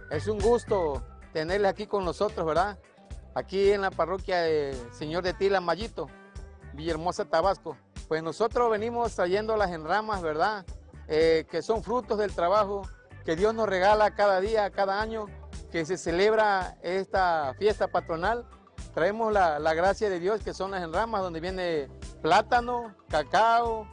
Es un gusto tenerle aquí con nosotros, ¿verdad? Aquí en la parroquia de Señor de Tila, Mayito, Villahermosa, Tabasco. Pues nosotros venimos trayendo las enramas, ¿verdad? Que son frutos del trabajo que Dios nos regala cada día, cada año, que se celebra esta fiesta patronal. Traemos la gracia de Dios, que son las enramas, donde viene plátano, cacao,